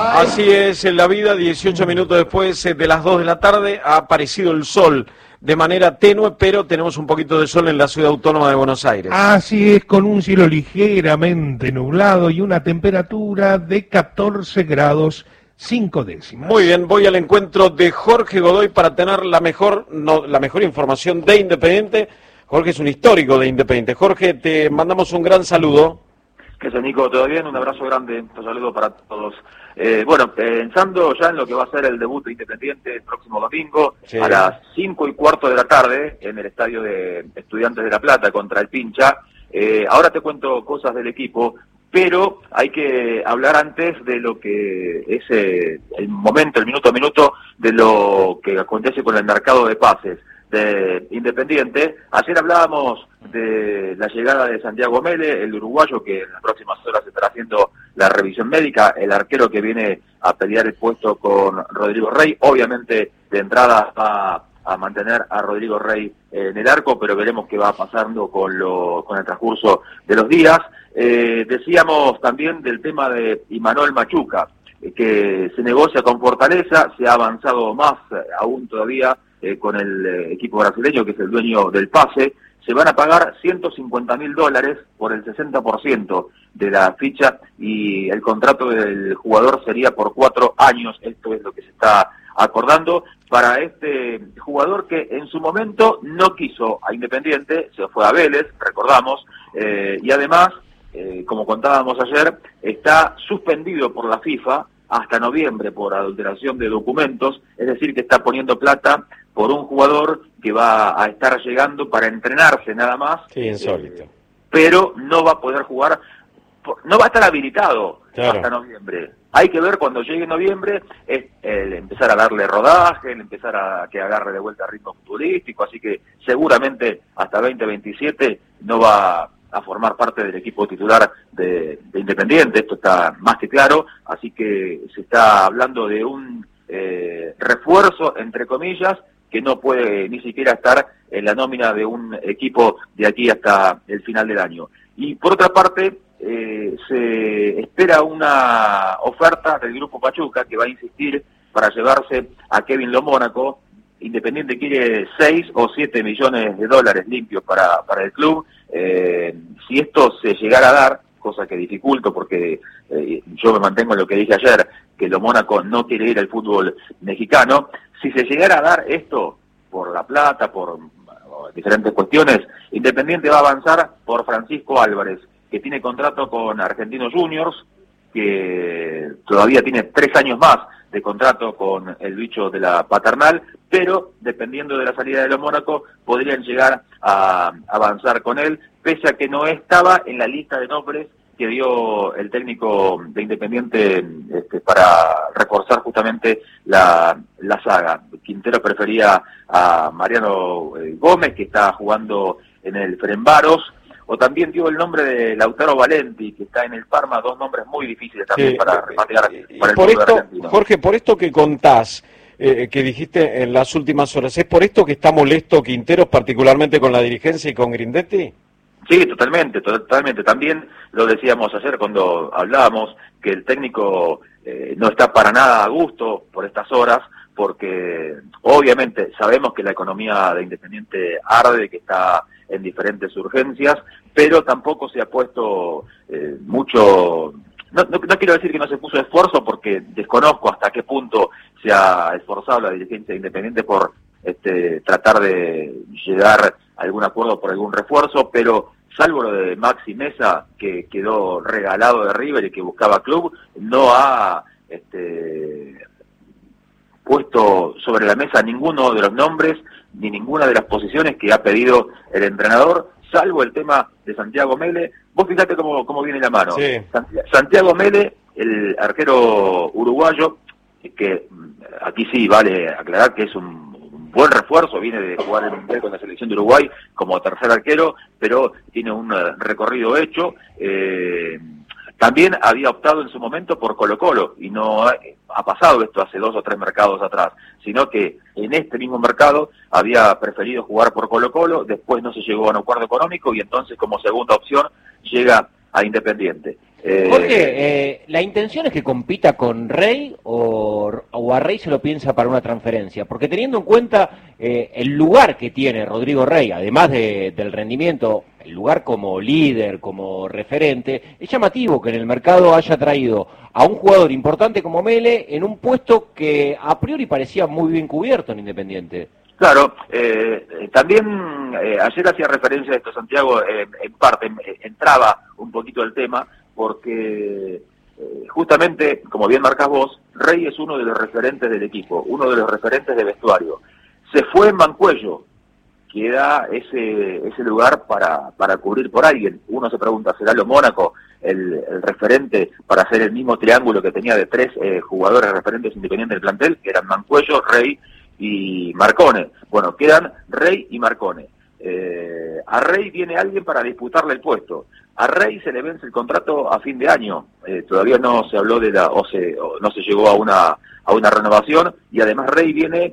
Así es, en la vida, 18 minutos después de las 2 de la tarde, ha aparecido el sol de manera tenue, pero tenemos un poquito de sol en la ciudad autónoma de Buenos Aires. Así es, con un cielo ligeramente nublado y una temperatura de 14 grados 5 décimas. Muy bien, voy al encuentro de Jorge Godoy para tener la mejor información de Independiente. Jorge es un histórico de Independiente. Jorge, te mandamos un gran saludo. ¿Qué tal, Nico? ¿Todo bien? Un abrazo grande, un saludo para todos. Pensando ya en lo que va a ser el debut de Independiente el próximo domingo, sí, a las 5:15 de la tarde, en el estadio de Estudiantes de La Plata contra el Pincha. Ahora te cuento cosas del equipo, pero hay que hablar antes de lo que es el momento, el minuto a minuto, de lo que acontece con el mercado de pases de Independiente. Ayer hablábamos de la llegada de Santiago Mele, el uruguayo que en las próximas horas estará haciendo la revisión médica, el arquero que viene a pelear el puesto con Rodrigo Rey. Obviamente de entrada va a mantener a Rodrigo Rey en el arco, pero veremos qué va pasando con el transcurso de los días. Decíamos también del tema de Imanol Machuca, que se negocia con Fortaleza, se ha avanzado más aún todavía con el equipo brasileño, que es el dueño del pase. Se van a pagar $150.000 por el 60% de la ficha, y el contrato del jugador sería por 4 años. Esto es lo que se está acordando para este jugador, que en su momento no quiso a Independiente, se fue a Vélez, recordamos, y además, como contábamos ayer, está suspendido por la FIFA hasta noviembre por adulteración de documentos, es decir, que está poniendo plata por un jugador que va a estar llegando para entrenarse nada más. Sí, insólito. Pero no va a poder jugar, no va a estar habilitado, claro, hasta noviembre. Hay que ver cuando llegue noviembre, el empezar a darle rodaje, el empezar a que agarre de vuelta ritmo futbolístico, así que seguramente hasta 2027 no va a formar parte del equipo titular de Independiente, esto está más que claro, así que se está hablando de un refuerzo, entre comillas, que no puede ni siquiera estar en la nómina de un equipo de aquí hasta el final del año. Y por otra parte, se espera una oferta del Grupo Pachuca, que va a insistir para llevarse a Kevin Lo Mónaco. Independiente quiere 6 o 7 millones de dólares limpios para el club. Si esto se llegara a dar, cosa que dificulto porque yo me mantengo en lo que dije ayer, que Lo Mónaco no quiere ir al fútbol mexicano. Si se llegara a dar esto por la plata, por diferentes cuestiones, Independiente va a avanzar por Francisco Álvarez, que tiene contrato con Argentinos Juniors, que todavía tiene 3 años más de contrato con el bicho de la Paternal, pero dependiendo de la salida de Lo Mónaco podrían llegar a avanzar con él, pese a que no estaba en la lista de nombres que dio el técnico de Independiente para reforzar justamente la saga. Quintero prefería a Mariano Gómez, que está jugando en el Ferencváros, o también dio el nombre de Lautaro Valenti, que está en el Parma, 2 nombres muy difíciles también, sí, para rematear para el fútbol argentino. Jorge, por esto que contás, que dijiste en las últimas horas, ¿es por esto que está molesto Quinteros, particularmente con la dirigencia y con Grindetti? Sí, totalmente. También lo decíamos ayer cuando hablábamos, que el técnico no está para nada a gusto por estas horas, porque obviamente sabemos que la economía de Independiente arde, que está en diferentes urgencias, pero tampoco se ha puesto mucho... No quiero decir que no se puso esfuerzo, porque desconozco hasta qué punto se ha esforzado la dirigencia de Independiente por tratar de llegar a algún acuerdo por algún refuerzo, pero salvo lo de Maxi Mesa, que quedó regalado de River y que buscaba club, no ha puesto sobre la mesa ninguno de los nombres ni ninguna de las posiciones que ha pedido el entrenador, salvo el tema de Santiago Mele. Vos fíjate cómo viene la mano. Sí. Santiago Mele, el arquero uruguayo, que aquí sí vale aclarar que es un buen refuerzo, viene de jugar en Mundial con la selección de Uruguay como tercer arquero, pero tiene un recorrido hecho. También había optado en su momento por Colo-Colo, y no ha pasado esto hace 2 o 3 mercados atrás, sino que en este mismo mercado había preferido jugar por Colo-Colo, después no se llegó a un acuerdo económico y entonces como segunda opción llega a Independiente. Jorge, ¿la intención es que compita con Rey o a Rey se lo piensa para una transferencia? Porque teniendo en cuenta el lugar que tiene Rodrigo Rey, además del rendimiento, el lugar como líder, como referente, es llamativo que en el mercado haya traído a un jugador importante como Mele en un puesto que a priori parecía muy bien cubierto en Independiente. Claro, también ayer hacía referencia a esto, Santiago, en parte entraba un poquito el tema, porque justamente, como bien marcás vos, Rey es uno de los referentes del equipo, uno de los referentes de vestuario. Se fue en Mancuello, queda ese lugar para cubrir por alguien. Uno se pregunta, ¿será lo Mónaco el referente para hacer el mismo triángulo que tenía de 3 jugadores referentes independientes del plantel, que eran Mancuello, Rey y Marcone? Bueno, quedan Rey y Marcone. A Rey viene alguien para disputarle el puesto. A Rey se le vence el contrato a fin de año. Todavía no se habló no se llegó a una renovación, y además Rey viene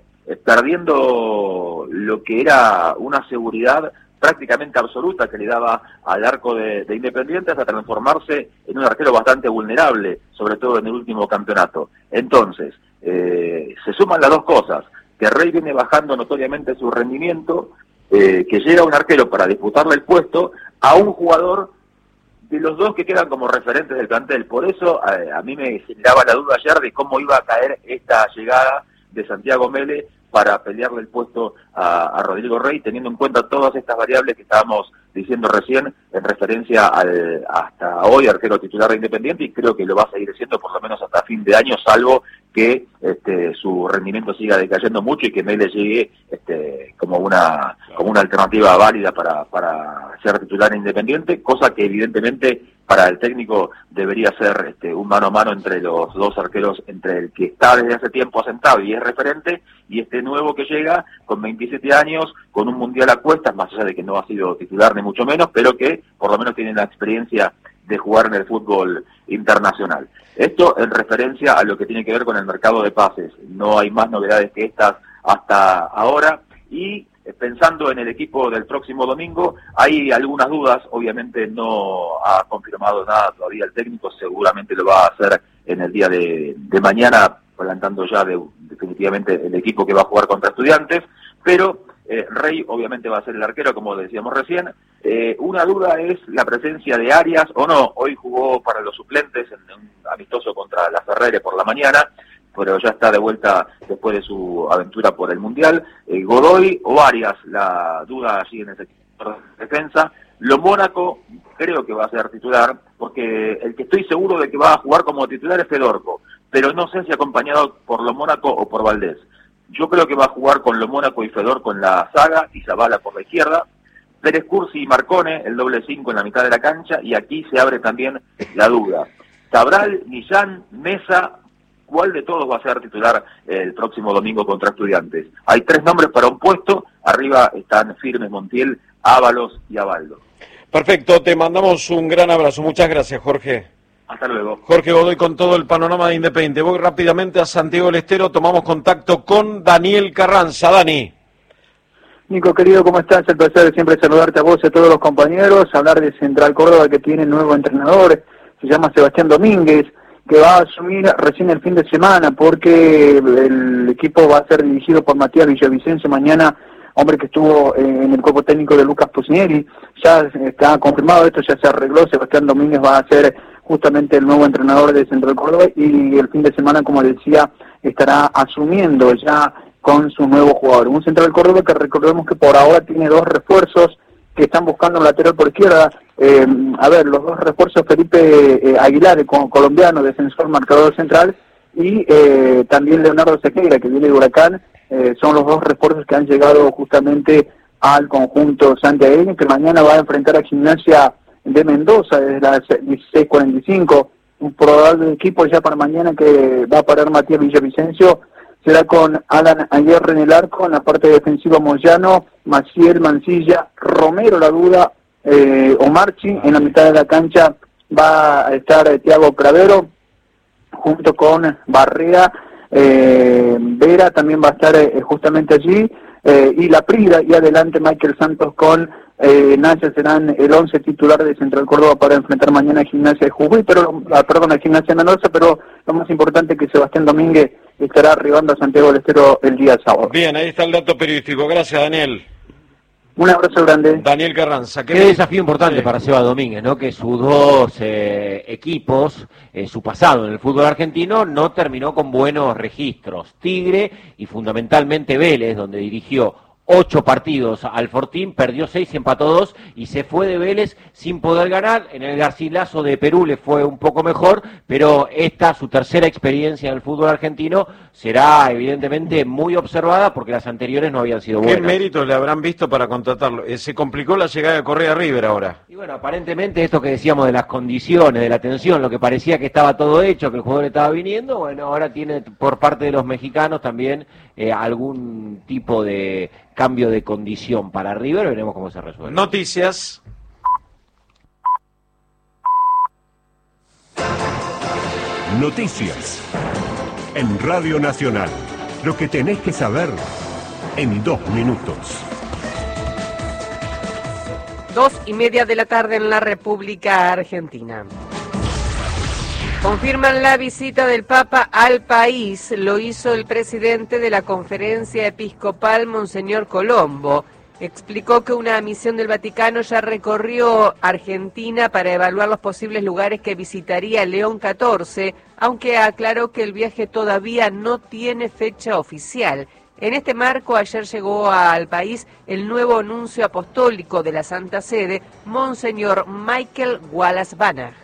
perdiendo lo que era una seguridad prácticamente absoluta que le daba al arco de Independiente, hasta transformarse en un arquero bastante vulnerable, sobre todo en el último campeonato. Entonces, se suman las dos cosas, que Rey viene bajando notoriamente su rendimiento, que llega un arquero para disputarle el puesto a un jugador de los dos que quedan como referentes del plantel. Por eso a mí me generaba la duda ayer de cómo iba a caer esta llegada de Santiago Mele para pelearle el puesto a Rodrigo Rey, teniendo en cuenta todas estas variables que estábamos diciendo recién en referencia al hasta hoy arquero titular de Independiente, y creo que lo va a seguir siendo por lo menos hasta fin de año, salvo que su rendimiento siga decayendo mucho y que Mele llegue como una alternativa válida para ser titular Independiente, cosa que evidentemente para el técnico debería ser un mano a mano entre los dos arqueros, entre el que está desde hace tiempo asentado y es referente, y este nuevo que llega con 27 años, con un mundial a cuestas, más allá de que no ha sido titular ni mucho menos, pero que por lo menos tiene la experiencia de jugar en el fútbol internacional. Esto en referencia a lo que tiene que ver con el mercado de pases. No hay más novedades que estas hasta ahora, y pensando en el equipo del próximo domingo, hay algunas dudas. Obviamente no ha confirmado nada todavía el técnico, seguramente lo va a hacer en el día de mañana, plantando ya definitivamente el equipo que va a jugar contra Estudiantes, pero Rey obviamente va a ser el arquero, como decíamos recién. Una duda es la presencia de Arias o no. Hoy jugó para los suplentes en un amistoso contra la Ferrere por la mañana, pero ya está de vuelta después de su aventura por el Mundial. Godoy o Arias, la duda allí en ese equipo de defensa. Lo Mónaco creo que va a ser titular, porque el que estoy seguro de que va a jugar como titular es Fedorco, pero no sé si acompañado por Lo Mónaco o por Valdés. Yo creo que va a jugar con Lo Mónaco y Fedorco en la saga, y Zavala por la izquierda, Pérez Cursi y Marcone, el doble 5 en la mitad de la cancha, y aquí se abre también la duda. Cabral, Millán, Mesa, ¿cuál de todos va a ser titular el próximo domingo contra Estudiantes? Hay 3 nombres para un puesto, arriba están firmes Montiel, Ábalos y Abaldo. Perfecto, te mandamos un gran abrazo. Muchas gracias, Jorge. Hasta luego. Jorge Godoy con todo el panorama de Independiente. Voy rápidamente a Santiago del Estero, tomamos contacto con Daniel Carranza. Dani. Nico, querido, ¿cómo estás? El placer de siempre saludarte a vos y a todos los compañeros, hablar de Central Córdoba, que tiene nuevo entrenador, se llama Sebastián Domínguez, que va a asumir recién el fin de semana, porque el equipo va a ser dirigido por Matías Villavicencio mañana, hombre que estuvo en el cuerpo técnico de Lucas Pusineri. Ya está confirmado esto, ya se arregló. Sebastián Domínguez va a ser justamente el nuevo entrenador de Central Córdoba, y el fin de semana, como decía, estará asumiendo ya con su nuevo jugador. Un Central Córdoba que recordemos que por ahora tiene 2 refuerzos que están buscando un lateral por izquierda. Los 2 refuerzos, Felipe Aguilar, colombiano, defensor, marcador central, y también Leonardo Sequeira, que viene de Huracán. Son los 2 refuerzos que han llegado justamente al conjunto santiagueño, que mañana va a enfrentar a Gimnasia de Mendoza desde las 16:45. Un probable equipo ya para mañana que va a parar Matías Villavicencio será con Alan Aguirre en el arco, en la parte defensiva Moyano, Maciel, Mancilla, Romero la duda, Omarchi. En la mitad de la cancha va a estar Thiago Cravero junto con Barrea, Vera también va a estar justamente allí, y La Prida, y adelante Michael Santos con Naya serán el 11 titular de Central Córdoba para enfrentar mañana a Gimnasia de Jujuy, a Gimnasia Mendoza, pero lo más importante es que Sebastián Domínguez estará arribando a Santiago del Estero el día sábado. Bien, ahí está el dato periodístico. Gracias, Daniel. Un abrazo grande. Daniel Carranza. Qué desafío importante para Seba Domínguez, ¿no? Que sus dos equipos, su pasado en el fútbol argentino, no terminó con buenos registros. Tigre y fundamentalmente Vélez, donde dirigió 8 partidos al Fortín, perdió 6, empató 2 y se fue de Vélez sin poder ganar. En el Garcilaso de Perú le fue un poco mejor, pero esta, su tercera experiencia en el fútbol argentino, será evidentemente muy observada porque las anteriores no habían sido buenas. ¿Qué méritos le habrán visto para contratarlo? Se complicó la llegada de Correa a River ahora. Y bueno, aparentemente esto que decíamos de las condiciones, de la tensión, lo que parecía que estaba todo hecho, que el jugador estaba viniendo, bueno, ahora tiene por parte de los mexicanos también algún tipo de cambio de condición para River, veremos cómo se resuelve. Noticias. Noticias. En Radio Nacional. Lo que tenés que saber en 2 minutos. 2:30 de la tarde en la República Argentina. Confirman la visita del Papa al país. Lo hizo el presidente de la Conferencia Episcopal, Monseñor Colombo. Explicó que una misión del Vaticano ya recorrió Argentina para evaluar los posibles lugares que visitaría León XIV, aunque aclaró que el viaje todavía no tiene fecha oficial. En este marco, ayer llegó al país el nuevo nuncio apostólico de la Santa Sede, Monseñor Michael Wallace Banach.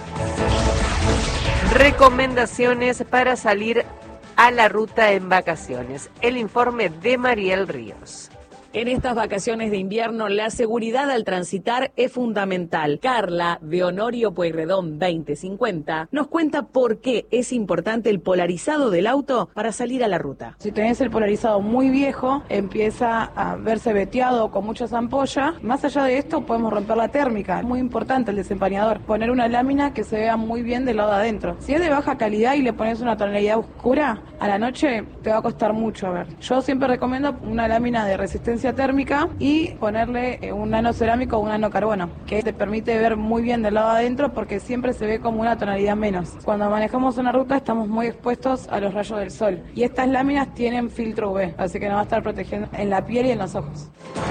Recomendaciones para salir a la ruta en vacaciones. El informe de Mariel Ríos. En estas vacaciones de invierno, la seguridad al transitar es fundamental. Carla, de Honorio Pueyrredón 2050, nos cuenta por qué es importante el polarizado del auto para salir a la ruta. Si tenés el polarizado muy viejo, empieza a verse veteado con muchas ampollas. Más allá de esto, podemos romper la térmica. Es muy importante el desempañador. Poner una lámina que se vea muy bien del lado de adentro. Si es de baja calidad y le pones una tonalidad oscura, a la noche te va a costar mucho. A ver, yo siempre recomiendo una lámina de resistencia térmica y ponerle un nanocerámico o un nanocarbono, que te permite ver muy bien del lado adentro porque siempre se ve como una tonalidad menos. Cuando manejamos una ruta estamos muy expuestos a los rayos del sol y estas láminas tienen filtro UV, así que nos va a estar protegiendo en la piel y en los ojos.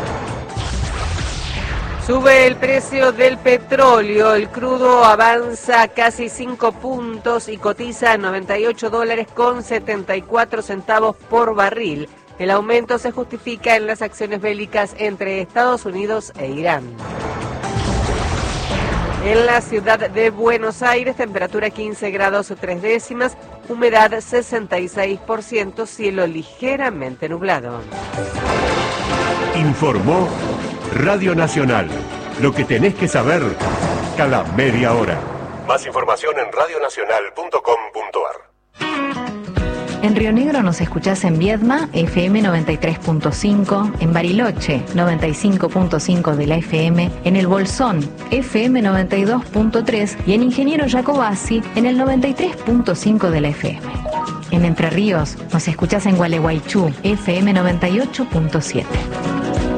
Sube el precio del petróleo, el crudo avanza casi 5 puntos y cotiza a $98.74 por barril. El aumento se justifica en las acciones bélicas entre Estados Unidos e Irán. En la ciudad de Buenos Aires, temperatura 15 grados 3 décimas, humedad 66%, cielo ligeramente nublado. Informó Radio Nacional. Lo que tenés que saber cada media hora. Más información en radionacional.com.ar. En Río Negro nos escuchás en Viedma, FM 93.5, en Bariloche, 95.5 de la FM, en El Bolsón, FM 92.3 y en Ingeniero Jacobasi, en el 93.5 de la FM. En Entre Ríos nos escuchás en Gualeguaychú, FM 98.7.